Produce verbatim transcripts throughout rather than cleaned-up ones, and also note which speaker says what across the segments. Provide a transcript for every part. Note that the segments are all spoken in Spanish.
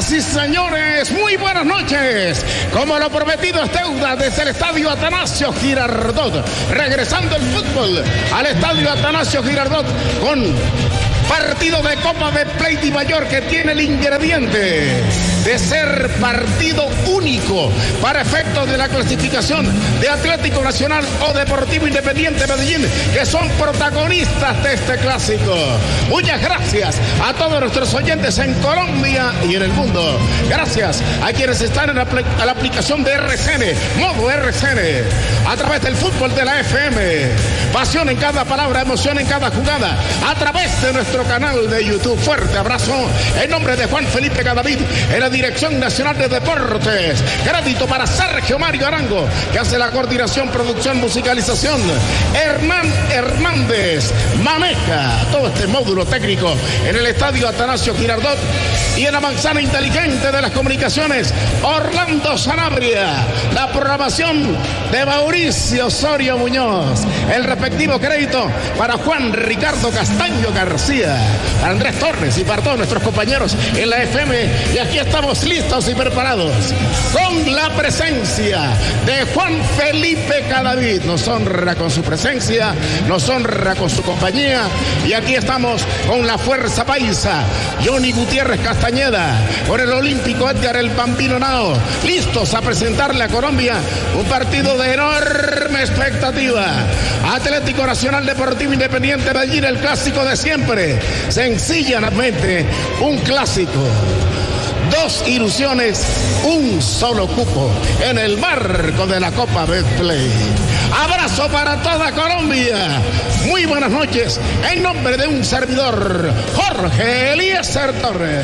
Speaker 1: Señoras y señores, muy buenas noches. Como lo prometido es deuda, desde el estadio Atanasio Girardot, regresando el fútbol al estadio Atanasio Girardot con partido de Copa de Play de Mayor que tiene el ingrediente de ser partido único para efectos de la clasificación de Atlético Nacional o Deportivo Independiente Medellín, que son protagonistas de este clásico. Muchas gracias a todos nuestros oyentes en Colombia y en el mundo. Gracias a quienes están en la, a la aplicación de R C N, modo R C N, a través del fútbol de la F M. Pasión en cada palabra, emoción en cada jugada, a través de nuestro canal de YouTube. Fuerte abrazo en nombre de Juan Felipe Cadavid, en la Dirección Nacional de Deportes. Crédito para Sergio Mario Arango, que hace la coordinación, producción, musicalización. Hernán Hernández maneja todo este módulo técnico en el estadio Atanasio Girardot, y en la manzana inteligente de las comunicaciones, Orlando Sanabria. La programación de Mauricio Osorio Muñoz. El respectivo crédito para Juan Ricardo Castaño García, Andrés Torres y para todos nuestros compañeros en la F M. Y aquí estamos listos y preparados con la presencia de Juan Felipe Cadavid. Nos honra con su presencia, nos honra con su compañía, y aquí estamos con la fuerza paisa, Johnny Gutiérrez Castañeda, con el olímpico Edgar el Bambino Nao, listos a presentarle a Colombia un partido de enorme expectativa. Atlético Nacional Deportivo Independiente Medellín, el clásico de siempre, sencillamente un clásico. Dos ilusiones, un solo cupo en el marco de la Copa Betplay. Abrazo para toda Colombia. Muy buenas noches. En nombre de un servidor, Jorge Eliezer Torres.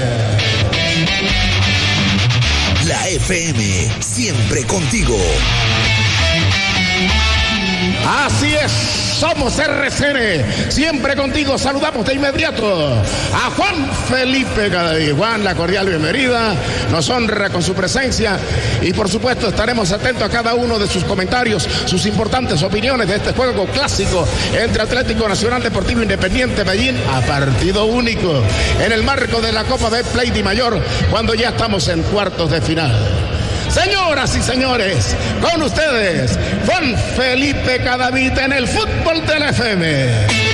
Speaker 2: La F M, siempre contigo.
Speaker 1: Así es, somos R C N, siempre contigo. Saludamos de inmediato a Juan Felipe Cadavid. Juan, la cordial bienvenida, nos honra con su presencia y por supuesto estaremos atentos a cada uno de sus comentarios, sus importantes opiniones de este juego clásico entre Atlético Nacional Deportivo Independiente Medellín, a partido único en el marco de la Copa de Play de Mayor, cuando ya estamos en cuartos de final. Señoras y señores, con ustedes, Juan Felipe Cadavid en el fútbol de la F M.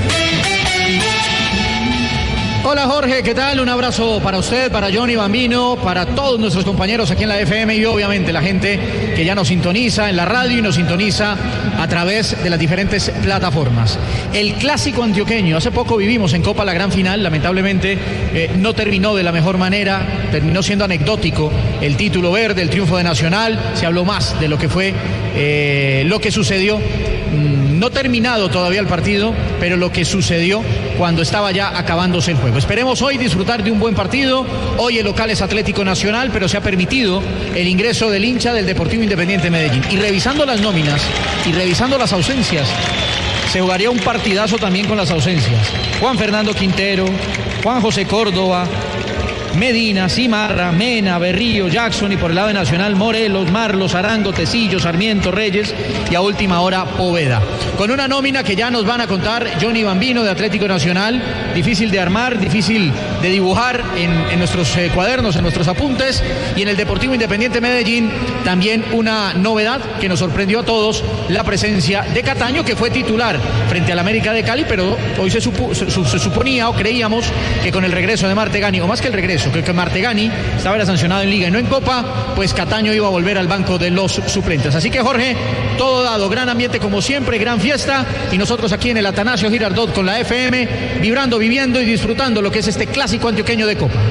Speaker 3: Hola Jorge, ¿qué tal? Un abrazo para usted, para Johnny Bambino, para todos nuestros compañeros aquí en la F M y obviamente la gente que ya nos sintoniza en la radio y nos sintoniza a través de las diferentes plataformas. El clásico antioqueño, hace poco vivimos en Copa la gran final, lamentablemente eh, no terminó de la mejor manera, terminó siendo anecdótico el título verde, el triunfo de Nacional, se habló más de lo que fue eh, lo que sucedió. No terminado todavía el partido, pero lo que sucedió cuando estaba ya acabándose el juego. Esperemos hoy disfrutar de un buen partido. Hoy el local es Atlético Nacional, pero se ha permitido el ingreso del hincha del Deportivo Independiente Medellín. Y revisando las nóminas y revisando las ausencias, se jugaría un partidazo también con las ausencias. Juan Fernando Quintero, Juan José Córdoba, Medina, Cimarra, Mena, Berrío, Jackson, y por el lado de Nacional, Morelos, Marlos, Arango, Tecillo, Sarmiento, Reyes y a última hora Poveda. Con una nómina que ya nos van a contar Johnny Bambino de Atlético Nacional, difícil de armar, difícil de dibujar en, en nuestros eh, cuadernos, en nuestros apuntes, y en el Deportivo Independiente Medellín también una novedad que nos sorprendió a todos, la presencia de Cataño, que fue titular frente al América de Cali, pero hoy se, supo, se, se suponía o creíamos que con el regreso de Martegani, o más que el regreso, que, que Martegani estaba era sancionado en Liga y no en Copa, pues Cataño iba a volver al banco de los suplentes. Así que Jorge, todo dado, gran ambiente como siempre, gran fiesta, y nosotros aquí en el Atanasio Girardot con la F M, vibrando, viviendo y disfrutando lo que es este clásico antioqueño de Copa.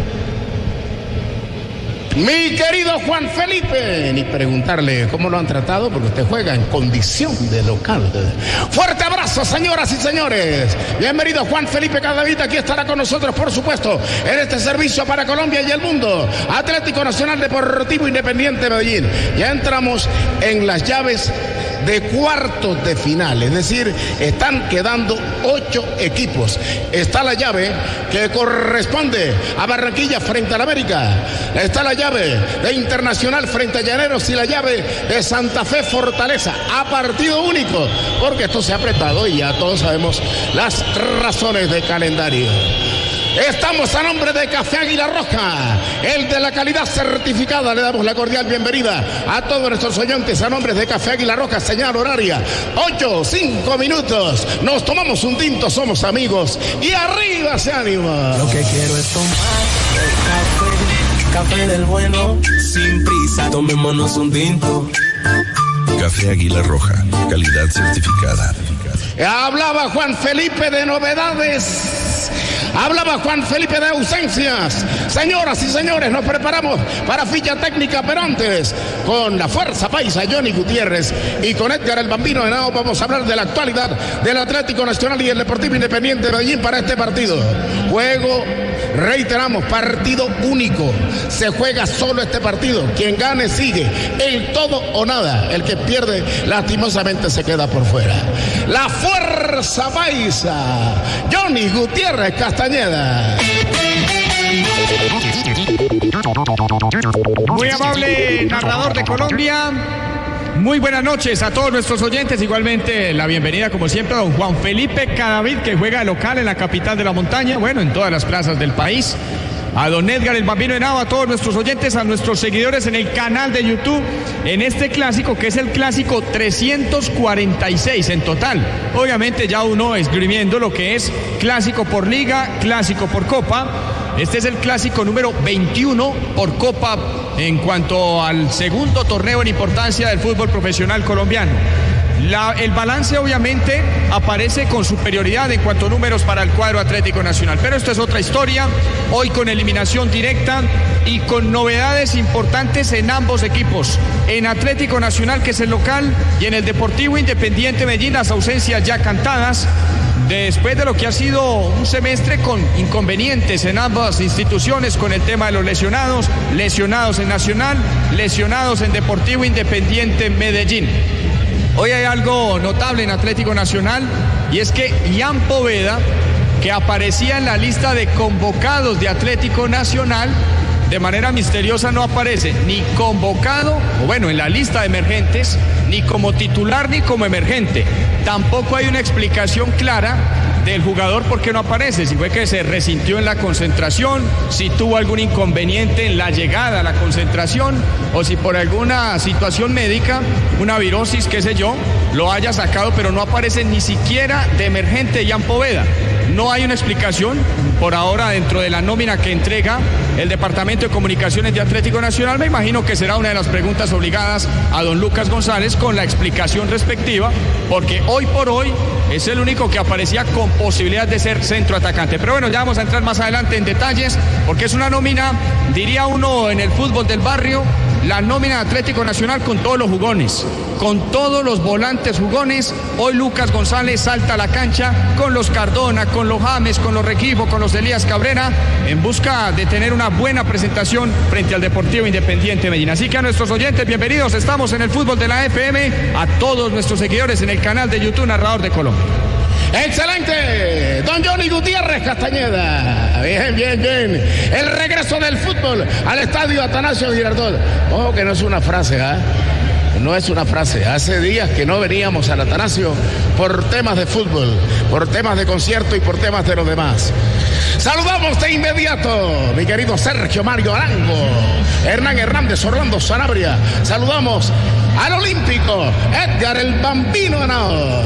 Speaker 1: Mi querido Juan Felipe, ni preguntarle cómo lo han tratado, porque usted juega en condición de local. Fuerte abrazo, señoras y señores. Bienvenido Juan Felipe Cadavid, aquí estará con nosotros, por supuesto, en este servicio para Colombia y el mundo. Atlético Nacional Deportivo Independiente Medellín. Ya entramos en las llaves de cuartos de final, es decir, están quedando ocho equipos. Está la llave que corresponde a Barranquilla frente al América, está la llave de Internacional frente a Llaneros y la llave de Santa Fe Fortaleza a partido único, porque esto se ha apretado y ya todos sabemos las razones de calendario. Estamos a nombre de Café Águila Roja, el de la calidad certificada. Le damos la cordial bienvenida a todos nuestros oyentes a nombre de Café Águila Roja. Señal horaria, ocho, cinco minutos. Nos tomamos un tinto, somos amigos. Y arriba se anima.
Speaker 4: Lo que quiero es tomar café, café del bueno, sin prisa. Tomémonos un tinto.
Speaker 2: Café Águila Roja, calidad certificada.
Speaker 1: Hablaba Juan Felipe de novedades. Hablaba Juan Felipe de ausencias. Señoras y señores, nos preparamos para ficha técnica, pero antes, con la fuerza paisa Johnny Gutiérrez y con Edgar el Bambino Henao, vamos a hablar de la actualidad del Atlético Nacional y el Deportivo Independiente de Medellín para este partido. Juego, reiteramos, partido único. Se juega solo este partido. Quien gane sigue. El todo o nada. El que pierde, lastimosamente, se queda por fuera. La fuerza paisa Johnny Gutiérrez Castañeda.
Speaker 5: Muy amable narrador de Colombia. Muy buenas noches a todos nuestros oyentes. Igualmente la bienvenida, como siempre, a don Juan Felipe Cadavid, que juega de local en la capital de la montaña, bueno, en todas las plazas del país. A don Edgar el Bambino Henao, a todos nuestros oyentes, a nuestros seguidores en el canal de YouTube, en este clásico que es el clásico trescientos cuarenta y seis en total. Obviamente ya uno esgrimiendo lo que es clásico por liga, clásico por copa. Este es el clásico número veintiuno por copa en cuanto al segundo torneo en importancia del fútbol profesional colombiano. La, el balance obviamente aparece con superioridad en cuanto a números para el cuadro Atlético Nacional, pero esto es otra historia, hoy con eliminación directa y con novedades importantes en ambos equipos, en Atlético Nacional, que es el local, y en el Deportivo Independiente Medellín, las ausencias ya cantadas, después de lo que ha sido un semestre con inconvenientes en ambas instituciones, con el tema de los lesionados, lesionados en Nacional, lesionados en Deportivo Independiente Medellín. Hoy hay algo notable en Atlético Nacional, y es que Ian Poveda, que aparecía en la lista de convocados de Atlético Nacional, de manera misteriosa no aparece ni convocado, o bueno, en la lista de emergentes, ni como titular ni como emergente. Tampoco hay una explicación clara del jugador por qué no aparece, si fue que se resintió en la concentración, si tuvo algún inconveniente en la llegada a la concentración, o si por alguna situación médica, una virosis, qué sé yo, lo haya sacado, pero no aparece ni siquiera de emergente Ian Poveda. No hay una explicación por ahora dentro de la nómina que entrega el Departamento de Comunicaciones de Atlético Nacional. Me imagino que será una de las preguntas obligadas a don Lucas González con la explicación respectiva, porque hoy por hoy es el único que aparecía con posibilidad de ser centro atacante. Pero bueno, ya vamos a entrar más adelante en detalles, porque es una nómina, diría uno en el fútbol del barrio, la nómina de Atlético Nacional con todos los jugones, con todos los volantes jugones. Hoy Lucas González salta a la cancha con los Cardona, con los James, con los Requifo, con los Elías Cabrera, en busca de tener una buena presentación frente al Deportivo Independiente Medellín. Así que a nuestros oyentes, bienvenidos, estamos en el fútbol de la F M, a todos nuestros seguidores en el canal de YouTube Narrador de Colombia.
Speaker 1: Excelente, don Johnny Gutiérrez Castañeda. Bien, bien, bien. El regreso del fútbol al estadio Atanasio Girardot. Ojo que no es una frase, ¿eh? No es una frase. Hace días que no veníamos al Atanasio por temas de fútbol, por temas de concierto y por temas de los demás. Saludamos de inmediato, mi querido Sergio Mario Arango, Hernán Hernández, Orlando Sanabria. Saludamos al olímpico Edgar el Bambino Henao.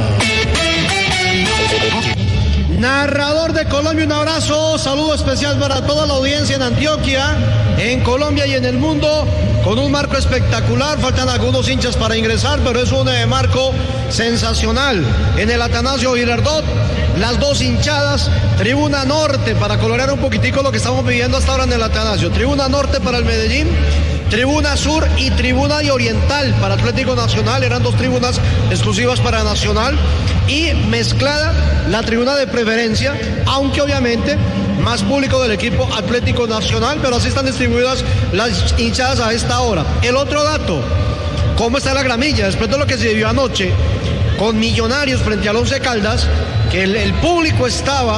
Speaker 6: Narrador de Colombia, un abrazo, saludo especial para toda la audiencia en Antioquia, en Colombia y en el mundo, con un marco espectacular. Faltan algunos hinchas para ingresar, pero es un eh, marco sensacional en el Atanasio Girardot. Las dos hinchadas, tribuna norte, para colorear un poquitico lo que estamos viviendo hasta ahora en el Atanasio. Tribuna norte para el Medellín, tribuna sur y tribuna y oriental para Atlético Nacional. Eran dos tribunas exclusivas para Nacional, y mezclada la tribuna de preferencia, aunque obviamente más público del equipo Atlético Nacional, pero así están distribuidas las hinchadas a esta hora. El otro dato, ¿cómo está la gramilla? Después de lo que se vivió anoche con Millonarios frente al Once Caldas, que el, el público estaba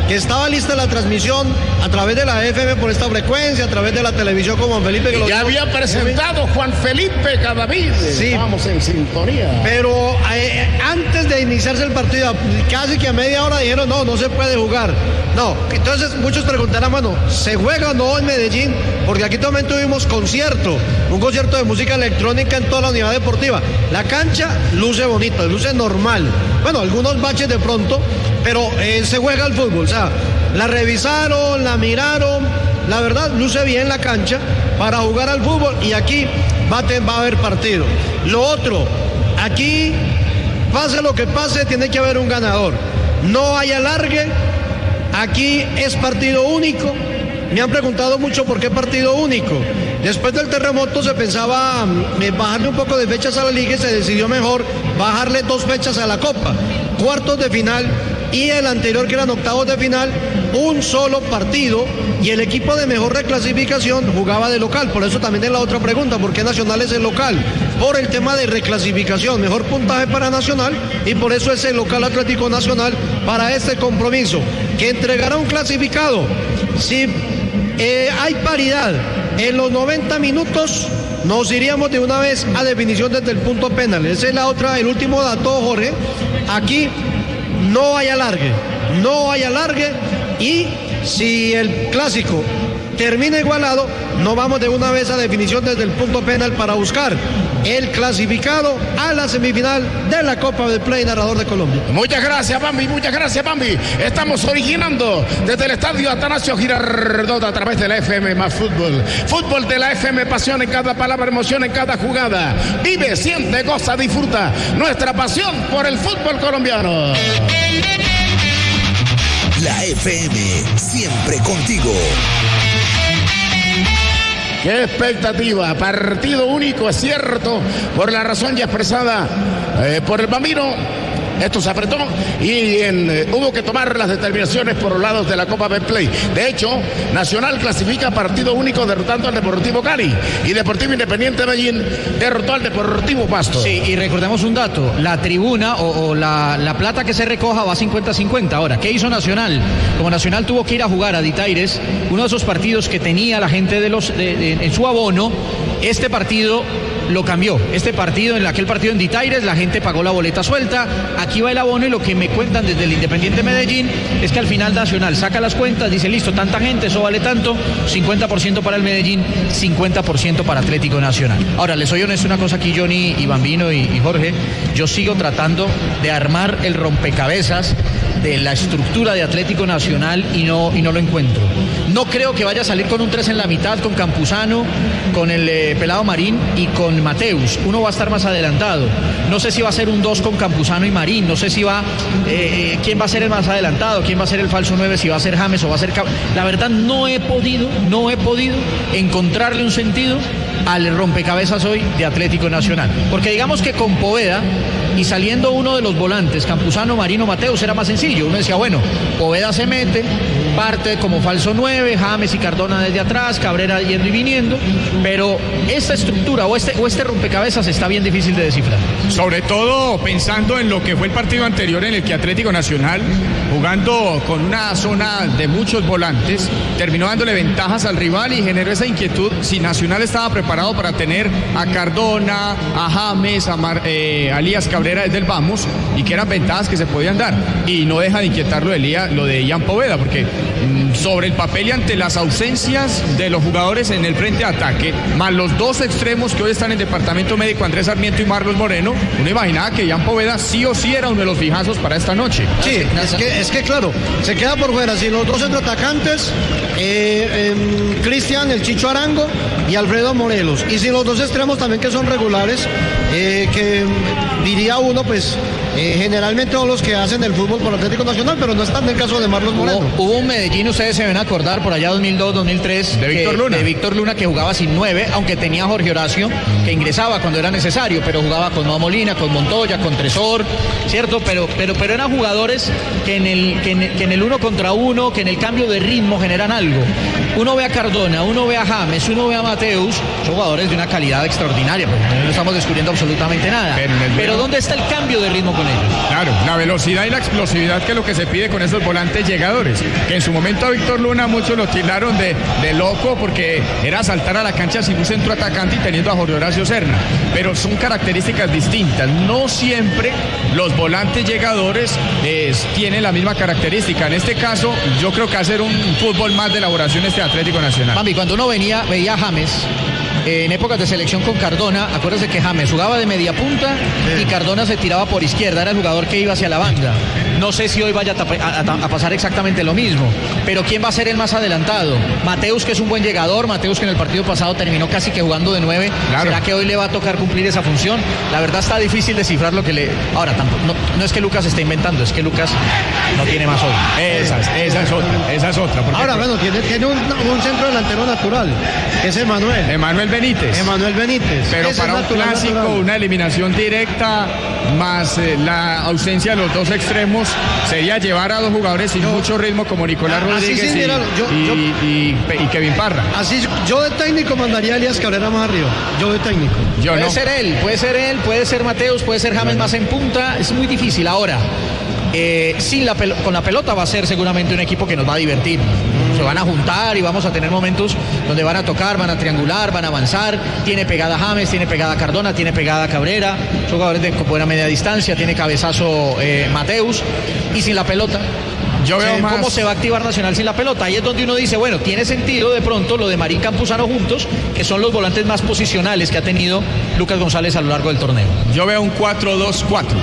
Speaker 6: que estaba lista la transmisión a través de la F M por esta frecuencia, a través de la televisión como Juan Felipe. Que
Speaker 1: ya lo había presentado Juan Felipe Cadavid.
Speaker 6: Sí.
Speaker 1: Estamos en sintonía.
Speaker 6: Pero eh, antes de iniciarse el partido, casi que a media hora dijeron, no, no se puede jugar. No, entonces muchos preguntarán, bueno, ¿se juega o no en Medellín? Porque aquí también tuvimos concierto, un concierto de música electrónica en toda la unidad deportiva. La cancha luce bonita, luce normal. Bueno, algunos baches de pronto, pero eh, se juega al fútbol. O sea, la revisaron, la miraron. La verdad, luce bien la cancha para jugar al fútbol y aquí va a, va a haber partido. Lo otro, aquí, pase lo que pase, tiene que haber un ganador. No hay alargue, aquí es partido único. Me han preguntado mucho por qué partido único. Después del terremoto se pensaba eh, bajarle un poco de fechas a la liga y se decidió mejor bajarle dos fechas a la Copa. Cuartos de final y el anterior que eran octavos de final, un solo partido y el equipo de mejor reclasificación jugaba de local. Por eso también es la otra pregunta, ¿por qué Nacional es el local? Por el tema de reclasificación, mejor puntaje para Nacional y por eso es el local Atlético Nacional para este compromiso, que entregará un clasificado. Si eh, hay paridad en los noventa minutos, nos iríamos de una vez a definición desde el punto penal. Esa es la otra, el último dato, Jorge. Aquí no hay alargue, no hay alargue y si el clásico termina igualado, no vamos de una vez a definición desde el punto penal para buscar el clasificado a la semifinal de la Copa de Play, narrador de Colombia.
Speaker 1: Muchas gracias, Bambi, muchas gracias, Bambi. Estamos originando desde el estadio Atanasio Girardot a través de la F M más fútbol. Fútbol de la F M, pasión en cada palabra, emoción en cada jugada. Vive, siente, goza, disfruta nuestra pasión por el fútbol colombiano.
Speaker 2: La F M, siempre contigo.
Speaker 1: ¡Qué expectativa! Partido único, es cierto, por la razón ya expresada eh, por el Bambino. Esto se apretó y en, eh, hubo que tomar las determinaciones por los lados de la Copa Betplay. De hecho, Nacional clasifica partido único derrotando al Deportivo Cali y Deportivo Independiente de Medellín derrotó al Deportivo Pasto.
Speaker 3: Sí, y recordemos un dato, la tribuna o, o la, la plata que se recoja va cincuenta cincuenta. Ahora, ¿qué hizo Nacional? Como Nacional tuvo que ir a jugar a Ditaires, uno de esos partidos que tenía la gente de los de, de, en su abono, este partido lo cambió. Este partido, en aquel partido en Ditaires, la gente pagó la boleta suelta. Aquí va el abono y lo que me cuentan desde el Independiente Medellín es que al final Nacional saca las cuentas, dice listo, tanta gente, eso vale tanto, cincuenta por ciento para el Medellín, cincuenta por ciento para Atlético Nacional. Ahora, les soy honesto una cosa aquí, Johnny y Bambino y, y Jorge, yo sigo tratando de armar el rompecabezas de la estructura de Atlético Nacional y no, y no lo encuentro. No creo que vaya a salir con un tres en la mitad, con Campuzano, con el eh, Pelado Marín y con Mateus. Uno va a estar más adelantado. No sé si va a ser un dos con Campuzano y Marín. No sé si va, eh, quién va a ser el más adelantado, quién va a ser el falso nueve, si va a ser James o va a ser... La verdad no he podido, no he podido encontrarle un sentido al rompecabezas hoy de Atlético Nacional. Porque digamos que con Poveda y saliendo uno de los volantes, Campuzano, Marino, Mateus, era más sencillo. Uno decía, bueno, Poveda se mete, parte como falso nueve, James y Cardona desde atrás, Cabrera yendo y viniendo, pero esta estructura o este, o este rompecabezas está bien difícil de descifrar.
Speaker 5: Sobre todo pensando en lo que fue el partido anterior en el que Atlético Nacional, jugando con una zona de muchos volantes, terminó dándole ventajas al rival y generó esa inquietud si Nacional estaba preparado para tener a Cardona, a James, a, Mar, eh, a Elías Cabrera desde el vamos, y que eran ventajas que se podían dar, y no deja de inquietarlo de Elías, lo de Ian Poveda, porque mmm, sobre el papel y ante las ausencias de los jugadores en el frente de ataque, más los dos extremos que hoy están en el departamento médico, Andrés Sarmiento y Marlos Moreno, uno imaginaba que Ian Poveda sí o sí era uno de los fijazos para esta noche.
Speaker 6: Sí, es que, es que claro, se queda por fuera, si los dos centroatacantes, eh, eh, Cristian, el Chicho Arango y Alfredo Morelos, y si los dos extremos también que son regulares, eh, que diría uno, pues eh, generalmente todos los que hacen el fútbol por Atlético Nacional, pero no están en el caso de Marlos Moreno.
Speaker 3: Hubo, hubo un Medellín, ustedes se deben acordar, por allá dos mil dos, dos mil tres,
Speaker 5: de Víctor Luna.
Speaker 3: De Víctor Luna, que jugaba sin nueve, aunque tenía a Jorge Horacio, que ingresaba cuando era necesario, pero jugaba con Noa Molina, con Montoya, con Tresor, ¿cierto? Pero, pero, pero eran jugadores que en, el, que, en, que en el uno contra uno, que en el cambio de ritmo generan algo. Uno ve a Cardona, uno ve a James, uno ve a Mateus, son jugadores de una calidad extraordinaria, porque no estamos descubriendo absolutamente nada. Pero, pero ¿dónde está el cambio de ritmo con con ellos.
Speaker 5: Claro, la velocidad y la explosividad, que es lo que se pide con esos volantes llegadores. Que en su momento a Víctor Luna muchos lo tildaron de, de loco porque era saltar a la cancha sin un centro atacante y teniendo a Jorge Horacio Serna. Pero son características distintas. No siempre los volantes llegadores eh, tienen la misma característica. En este caso, yo creo que hacer un fútbol más de elaboración este Atlético Nacional.
Speaker 3: Mami, cuando uno venía, veía a James en épocas de selección con Cardona, acuérdese que James jugaba de media punta y Cardona se tiraba por izquierda, era el jugador que iba hacia la banda. No sé si hoy vaya a, a, a pasar exactamente lo mismo, pero ¿quién va a ser el más adelantado? Mateus, que es un buen llegador, Mateus que en el partido pasado terminó casi que jugando de nueve. Claro. ¿Será que hoy le va a tocar cumplir esa función? La verdad está difícil descifrar lo que le... Ahora, tampoco, no, no es que Lucas esté inventando, es que Lucas no tiene más hoy.
Speaker 5: Esa, esa es otra, esa es otra.
Speaker 6: Ahora, bueno, tiene, tiene un, un centro delantero natural, que es Emanuel.
Speaker 5: Emanuel Benítez.
Speaker 6: Emanuel Benítez.
Speaker 5: Pero
Speaker 6: ese
Speaker 5: para un clásico, natural. Una eliminación directa, más eh, la ausencia de los dos extremos, sería llevar a dos jugadores sin yo, mucho ritmo como Nicolás Rodríguez y, mira, yo, y, yo, y, y, y Kevin Parra.
Speaker 6: Así, yo de técnico mandaría a Elías Cabrera más arriba. Yo de técnico.
Speaker 3: Yo puede
Speaker 6: no.
Speaker 3: ser él, puede ser él, puede ser Mateus, puede ser James bueno. más en punta. Es muy difícil ahora. Eh, sin la pel- con la pelota va a ser seguramente un equipo que nos va a divertir. Se van a juntar y vamos a tener momentos donde van a tocar, van a triangular, van a avanzar. Tiene pegada James, tiene pegada Cardona, tiene pegada Cabrera. Son jugadores de buena media distancia, tiene cabezazo eh, Mateus. Y sin la pelota, yo veo más... ¿cómo se va a activar Nacional sin la pelota? Ahí es donde uno dice, bueno, tiene sentido de pronto lo de Marín Campuzano juntos, que son los volantes más posicionales que ha tenido Lucas González a lo largo del torneo.
Speaker 5: Yo veo un cuatro dos cuatro.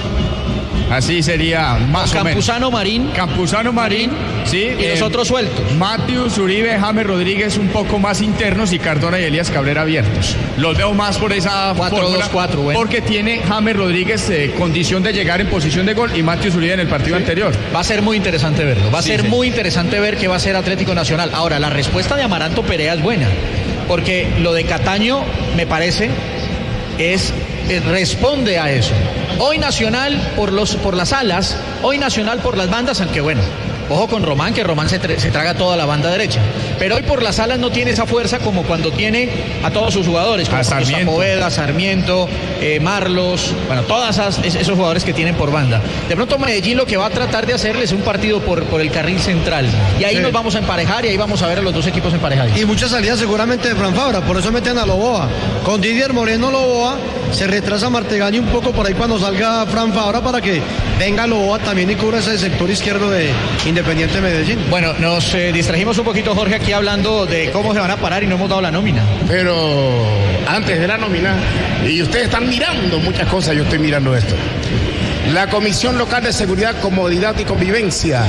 Speaker 5: Así sería más o menos.
Speaker 3: Campuzano, Marín.
Speaker 5: Campuzano, Marín, sí.
Speaker 3: Y eh, los otros sueltos.
Speaker 5: Mateus, Uribe, James Rodríguez un poco más internos y Cardona y Elías Cabrera abiertos. Los veo más por esa
Speaker 3: cuatro dos cuatro, bueno.
Speaker 5: Porque tiene James Rodríguez eh, condición de llegar en posición de gol y Mateus Uribe en el partido sí. anterior.
Speaker 3: Va a ser muy interesante verlo. Va a sí, ser sí. muy interesante ver qué va a hacer Atlético Nacional. Ahora, la respuesta de Amaranto Perea es buena. Porque lo de Cataño, me parece, es... responde a eso. Hoy Nacional por los por las alas, hoy Nacional por las bandas, aunque bueno, ojo con Román, que Román se, tra- se traga toda la banda derecha. Pero hoy por las alas no tiene esa fuerza como cuando tiene a todos sus jugadores, como
Speaker 5: Sarmiento,
Speaker 3: Poveda, Sarmiento, eh, Marlos, bueno, todos esos jugadores que tienen por banda. De pronto Medellín lo que va a tratar de hacerles es un partido por, por el carril central. Y ahí sí. nos vamos a emparejar y ahí vamos a ver a los dos equipos emparejados.
Speaker 6: Y muchas salidas seguramente de Fran Fabra, por eso meten a Loboa. Con Didier Moreno Loboa, se retrasa Martegani un poco por ahí cuando salga Fran Fabra para que venga Loboa también y cubra ese sector izquierdo de Independiente Medellín.
Speaker 3: Bueno, nos eh, distrajimos un poquito, Jorge, aquí hablando de cómo se van a parar y no hemos dado la nómina.
Speaker 1: Pero antes de la nómina, y ustedes están mirando muchas cosas, yo estoy mirando esto. La Comisión Local de Seguridad, Comodidad y Convivencia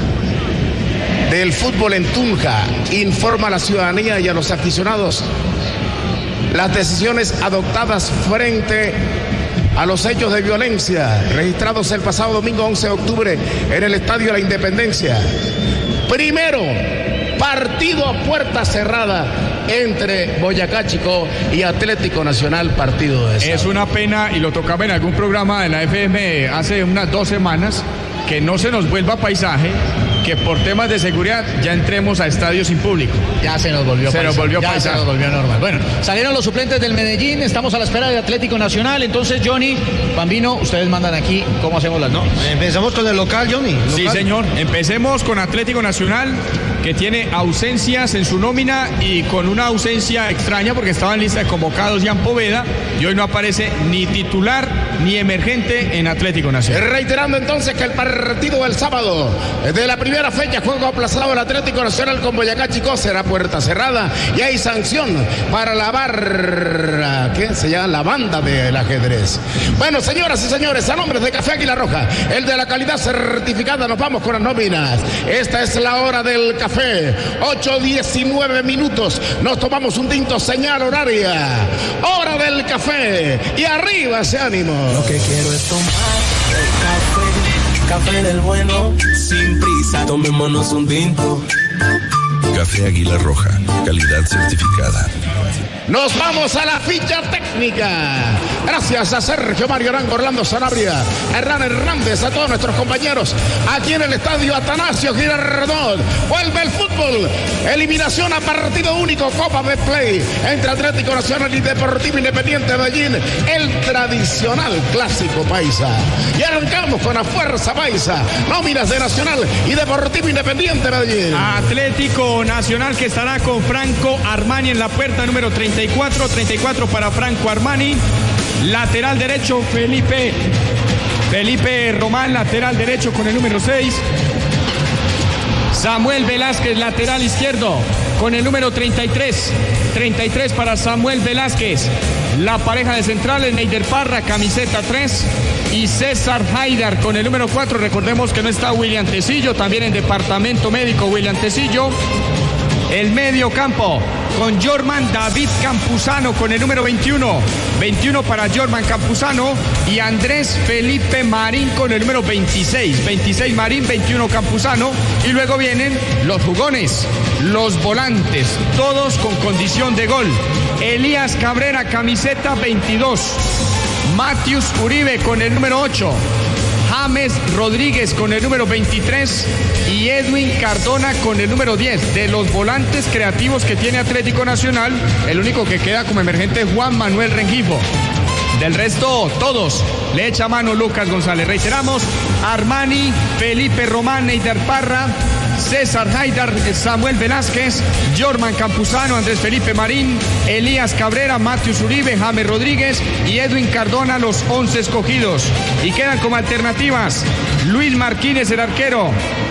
Speaker 1: del fútbol en Tunja informa a la ciudadanía y a los aficionados las decisiones adoptadas frente a los hechos de violencia registrados el pasado domingo once de octubre en el Estadio de la Independencia. Primero, partido a puerta cerrada entre Boyacá Chicó y Atlético Nacional, partido de sábado.
Speaker 5: Es una pena, y lo tocaba en algún programa de la F M hace unas dos semanas, que no se nos vuelva paisaje, que por temas de seguridad ya entremos a estadios sin público.
Speaker 3: Ya se nos volvió
Speaker 5: se
Speaker 3: paisaje.
Speaker 5: Nos volvió
Speaker 3: ya
Speaker 5: paisaje.
Speaker 3: se nos volvió normal. Bueno, salieron los suplentes del Medellín, estamos a la espera de Atlético Nacional. Entonces, Johnny, Bambino, ustedes mandan aquí cómo hacemos las
Speaker 6: no. Empezamos con el local, Johnny. Local.
Speaker 5: Sí, señor. Empecemos con Atlético Nacional, que tiene ausencias en su nómina y con una ausencia extraña porque estaba en lista de convocados Jan Poveda y hoy no aparece ni titular ni emergente en Atlético Nacional.
Speaker 1: Reiterando entonces que el partido del sábado de la primera fecha, juego aplazado el Atlético Nacional con Boyacá Chicó, será puerta cerrada y hay sanción para la barra, ¿qué se llama? La banda del ajedrez. Bueno, señoras y señores, a nombres de Café Águila Roja, el de la calidad certificada, nos vamos con las nóminas. Esta es la hora del café, ocho diecinueve minutos, nos tomamos un tinto, señal horaria, hora del café y arriba ese ánimo.
Speaker 4: Lo que quiero es tomar café, café del bueno, sin prisa, tomémonos un tinto.
Speaker 7: Café Águila Roja, calidad certificada.
Speaker 1: Nos vamos a la ficha técnica. Gracias a Sergio Mario Arango, Orlando Sanabria, Hernán Hernández, a todos nuestros compañeros aquí en el estadio Atanasio Girardot. Vuelve el fútbol. Eliminación a partido único, Copa Betplay entre Atlético Nacional y Deportivo Independiente de Medellín. El tradicional clásico paisa. Y arrancamos con la fuerza paisa. Nóminas de Nacional y Deportivo Independiente de Medellín.
Speaker 5: Atlético Nacional que estará con Franco Armani en la puerta número treinta y cuatro, treinta y cuatro para Franco Armani. Lateral derecho Felipe Felipe Román, lateral derecho con el número seis. Samuel Velázquez, lateral izquierdo con el número treinta y tres. treinta y tres para Samuel Velázquez. La pareja de centrales, Neider Parra, camiseta tres. Y César Haidar con el número cuatro. Recordemos que no está William Tecillo, también en departamento médico William Tecillo. El medio campo con Jorman David Campuzano con el número veintiuno. veintiuno para Jorman Campuzano y Andrés Felipe Marín con el número veintiséis. veintiséis Marín, veintiuno Campuzano. Y luego vienen los jugones, los volantes, todos con condición de gol. Elías Cabrera, camiseta veintidós. Matius Uribe con el número ocho. James Rodríguez con el número veintitrés y Edwin Cardona con el número diez. De los volantes creativos que tiene Atlético Nacional, el único que queda como emergente es Juan Manuel Rengifo. Del resto, todos le echa mano Lucas González. Reiteramos, Armani, Felipe Román, Neider Parra, César Haidar, Samuel Velázquez, Jorman Campuzano, Andrés Felipe Marín, Elías Cabrera, Matius Uribe, James Rodríguez y Edwin Cardona, los once escogidos. Y quedan como alternativas Luis Martínez, el arquero,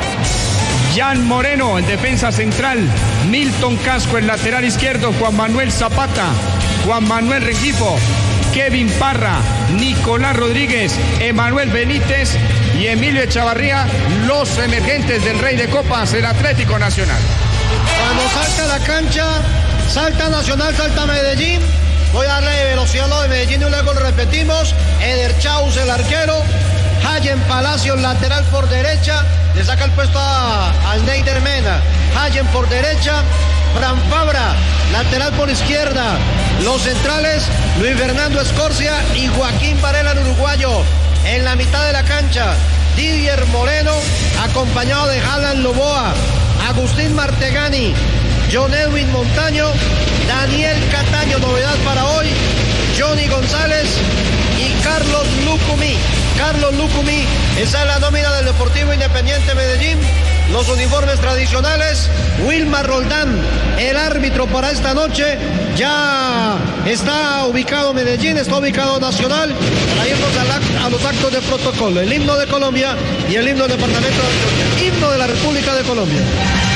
Speaker 5: Jan Moreno, el defensa central, Milton Casco, el lateral izquierdo, Juan Manuel Zapata, Juan Manuel Rengifo, Kevin Parra, Nicolás Rodríguez, Emanuel Benítez y Emilio Echavarría, los emergentes del Rey de Copas, el Atlético Nacional.
Speaker 6: Cuando salta la cancha, salta Nacional, salta Medellín. Voy a darle velocidad a lo de Medellín y luego lo repetimos. Eder Chaus, el arquero. Hayen Palacios, lateral por derecha. Le saca el puesto a, al Neider Mena. Hayen por derecha. Fran Fabra, lateral por izquierda. Los centrales, Luis Fernando Escorcia y Joaquín Varela, el uruguayo. En la mitad de la cancha, Didier Moreno, acompañado de Alan Loboa, Agustín Martegani, John Edwin Montaño, Daniel Cataño, novedad para hoy, Johnny González y Carlos Lucumí. Carlos Lucumí, esa es la nómina del Deportivo Independiente Medellín. Los uniformes tradicionales, Wilmar Roldán, el árbitro para esta noche. Ya está ubicado Medellín, está ubicado Nacional. Para irnos a, la, a los actos de protocolo, el himno de Colombia y el himno del departamento de Antioquia, himno de la República de Colombia.